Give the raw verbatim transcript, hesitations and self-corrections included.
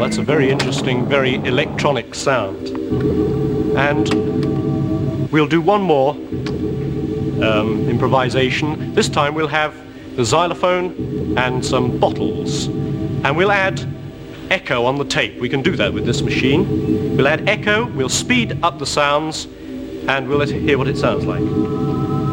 that's a very interesting, very electronic sound. And we'll do one more um, improvisation. This time we'll have the xylophone and some bottles. And we'll add echo on the tape. We can do that with this machine. We'll add echo, we'll speed up the sounds, and we'll let hear what it sounds like.